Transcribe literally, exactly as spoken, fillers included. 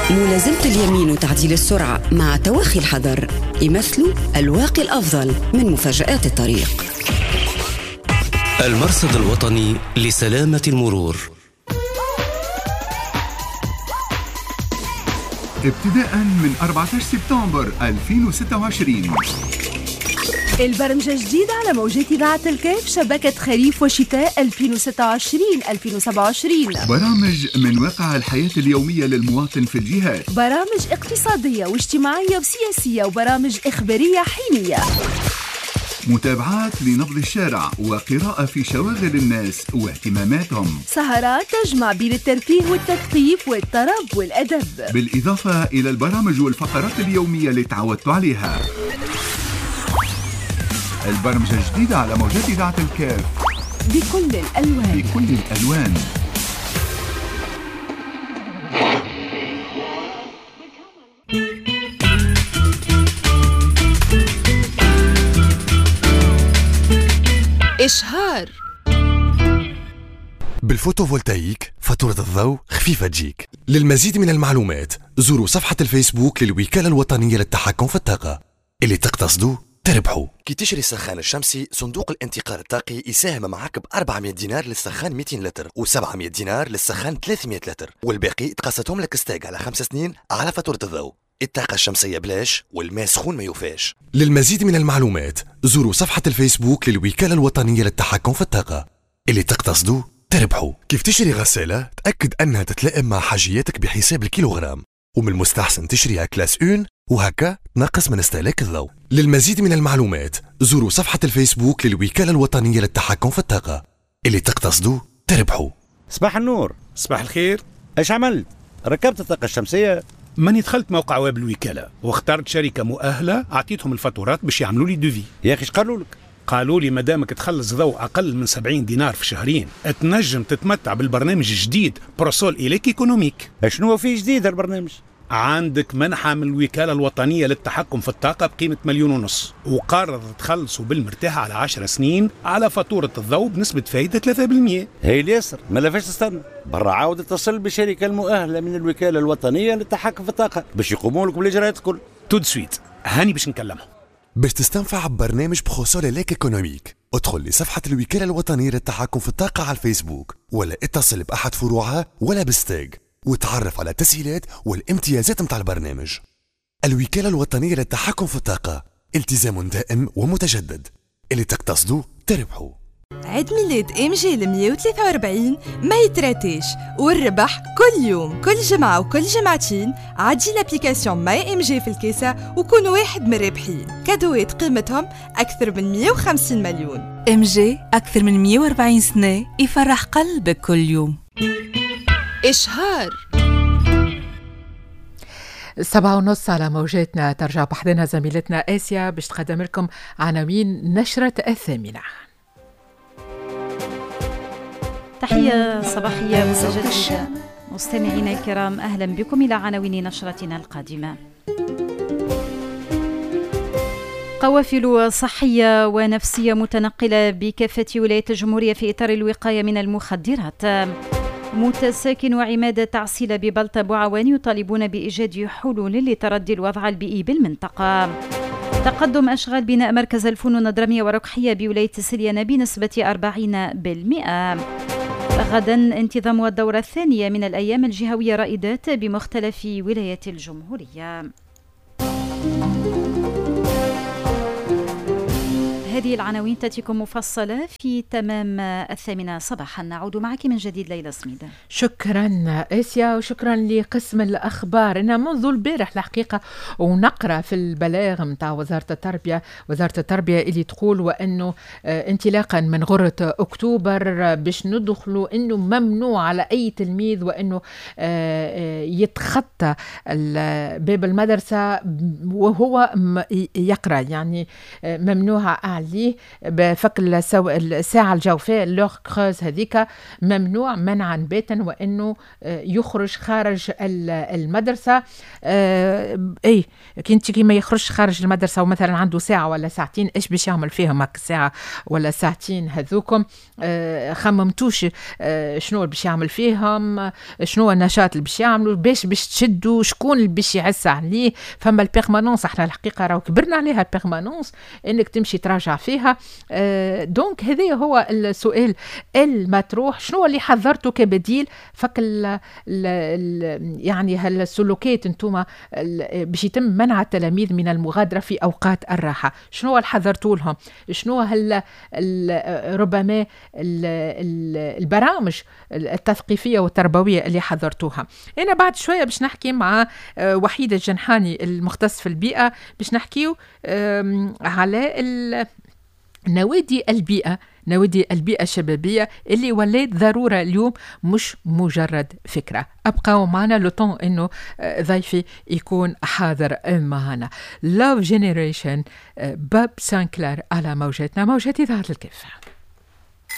ملازمة اليمين وتعديل السرعة مع توخي الحذر يمثلوا الواقي الأفضل من مفاجآت الطريق. المرصد الوطني لسلامة المرور. ابتداء من أربعة عشر سبتمبر ألفين وستة وعشرين البرمجة جديدة على موجات إذاعة الكيف، شبكة خريف وشتاء ألفين وستة وعشرين ألفين وسبعة وعشرين. برامج من واقع الحياة اليومية للمواطن في الجهات، برامج اقتصادية واجتماعية وسياسية، وبرامج إخبارية حينية، متابعات لنبض الشارع وقراءة في شواغل الناس واهتماماتهم، سهرات تجمع بين الترفيه والتثقيف والطرب والأدب، بالإضافة إلى البرامج والفقرات اليومية اللي تعودتوا عليها. البرمجة الجديدة على موجات إذاعة الكيف بكل الألوان بكل الألوان. إشهار. بالفوتوفولتايك فاتورة الضوء خفيفة تجيك. للمزيد من المعلومات زوروا صفحة الفيسبوك للوكالة الوطنية للتحكم في الطاقة. اللي تقتصدوا تربحوا. كي تشري السخان الشمسي صندوق الانتقال الطاقي يساهم معك ب أربعمائة دينار للسخان مئتين لتر و700 دينار للسخان ثلاثمائة لتر، والباقي تقسطهم لك ستاق على خمس سنين على فاتورة الضوء. الطاقة الشمسية بلاش والماء سخون ما يوفاش. للمزيد من المعلومات زوروا صفحة الفيسبوك للوكالة الوطنية للتحكم في الطاقة. اللي تقتصدوا تربحوا. كيف تشتري غسالة تأكد أنها تتلائم مع حاجياتك بحساب الكيلوغرام، ومن المستحسن تشتريها كلاس اون وهكا تنقص من استهلاك الضوء. للمزيد من المعلومات زوروا صفحة الفيسبوك للوكالة الوطنية للتحكم في الطاقة. اللي تقتصدوا تربحوا. صباح النور. صباح الخير. ايش عملت؟ ركبت الطاقة الشمسية؟ ماني دخلت موقع ويب الوكالة واخترت شركة مؤهلة، أعطيتهم الفاتورات باش يعملوا لي دوفي. يا أخي ايش قالوا لك؟ قالوا لي مادامك تخلص ضوء أقل من سبعين دينار في شهرين تنجم تتمتع بالبرنامج الجديد بروسول إليك إيكونوميك. شنو فيه جديد البرنامج؟ عندك منحة من الوكالة الوطنية للتحكم في الطاقة بقيمة مليون ونص، وقرر تخلصوا بالمرتاح على عشر سنين على فاتورة الضوء بنسبة فايدة ثلاثة بالمئة. هي اليسر ما لفاش تستنى، برا عاود اتصل بالشركة المؤهلة من الوكالة الوطنية للتحكم في الطاقة باش يقوموا لك بالإجراءات الكل. تود سويت هاني باش نكلمهم. باش تستنفع ببرنامج بخصوص ليك ايكونوميك ادخل لصفحة الوكالة الوطنية للتحكم في الطاقة على الفيسبوك، ولا اتصل بأحد فروعها ولا بستاغ وتعرف على التسهيلات والامتيازات متاع البرنامج. الوكالة الوطنية للتحكم في الطاقة، التزام دائم ومتجدد. اللي تقتصدوا تربحوا. عيد ميلاد ام جي مئة وثلاثة وأربعين ما يتراتيش، والربح كل يوم كل جمعة وكل جمعتين. عدي لابليكاسيون ماي ام جي في الكيسة وكون واحد من الرابحين. كادوات قيمتهم أكثر من مئة وخمسين مليون. ام جي أكثر من مئة وأربعين سنة يفرح قلبك كل يوم. إشهار. سبعة ونص على موجاتنا. ترجع بحضنا زميلتنا آسيا باش تقدم لكم عناوين نشرة الثامنة. تحية صباحية متجددة مستمعينا الكرام، أهلا بكم إلى عناوين نشرتنا القادمة. قوافل صحية ونفسية متنقلة بكافة ولايات الجمهورية في إطار الوقاية من المخدرات. متساكن عماد تعسيل ببلطة بوعوان يطالبون بإيجاد حلول لتردي الوضع البيئي بالمنطقة. تقدم أشغال بناء مركز الفنون الدرامية والرقحية بولاية سليانة بنسبة أربعين بالمئة. غدا انتظام الدورة الثانية من الأيام الجهوية رائدات بمختلف ولايات الجمهورية. هذه العناوين تأتيكم مفصلة في تمام الثامنة صباحا. نعود معك من جديد ليلى سميدة. شكرا آسيا، وشكرا لقسم الأخبار. أنا منذ البارح الحقيقة ونقرأ في البلاغ متاع وزارة التربية وزارة التربية اللي تقول وأنه انطلاقا من غرة أكتوبر باش ندخلوا أنه ممنوع على أي تلميذ وأنه يتخطى باب المدرسة وهو يقرأ، يعني ممنوع أعلى عليه بفك السو... الساعة الجوفاء لوغ كروز هذيك ممنوع منعا باتا وأنه يخرج خارج المدرسة. أي كنت كي ما يخرج خارج المدرسة ومثلا عنده ساعة ولا ساعتين إيش باش يعمل فيهم هاك ساعة ولا ساعتين هذوكم؟ خممتوش شنو باش يعمل فيهم؟ شنو النشاط اللي باش يعملوا؟ باش باش تشدوا؟ شكون اللي باش يعس عليه؟ فما البيرمانونس احنا الحقيقة راهو كبرنا عليها البيرمانونس انك تمشي تراجع فيها. دونك هذا هو السؤال المطروح، شنو اللي حضرته كبديل فك ال ال يعني هالسلوكات انتم باش يتم منع التلاميذ من المغادرة في أوقات الراحة؟ شنو اللي حضرتوا لهم؟ شنو هل ربما ال البرامج التثقيفية والتربوية اللي حضرتوها؟ أنا بعد شوية باش نحكي مع وحيدة الجنحاني المختص في البيئة باش نحكيو على نوادي البيئة، نوادي البيئة الشبابية اللي ولات ضرورة اليوم مش مجرد فكرة. أبقوا معنا لطون إنه ضيفي يكون حاضر معنا. Love Generation باب سانكلر على موجاتنا، موجات إذاعة الكيف.